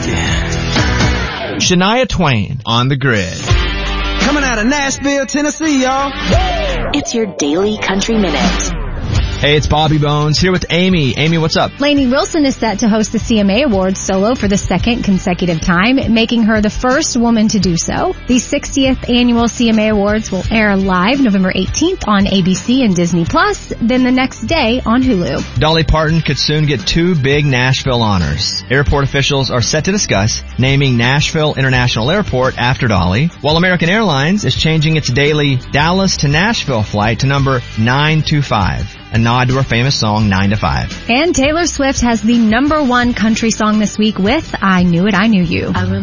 Shania Twain on the grid. Coming out of Nashville, Tennessee, y'all. It's your Daily Country Minute. Hey, it's Bobby Bones here with Amy. Amy, what's up? Lainey Wilson is set to host the CMA Awards solo for the second consecutive time, making her the first woman to do so. The 60th annual CMA Awards will air live November 18th on ABC and Disney+, then the next day on Hulu. Dolly Parton could soon get 2 big Nashville honors. Airport officials are set to discuss naming Nashville International Airport after Dolly, while American Airlines is changing its daily Dallas to Nashville flight to number 925. A nod to her famous song, 9 to 5. And Taylor Swift has the #1 country song this week with I Knew It, I Knew You.